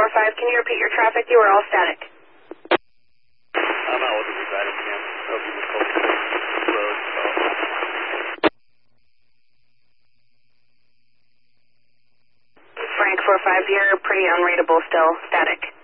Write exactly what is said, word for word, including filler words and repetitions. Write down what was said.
four five, can you repeat your traffic? You are all static. I'm not looking for that again. I'll be close to the road, so. Frank four five, you're pretty unreadable still. Static.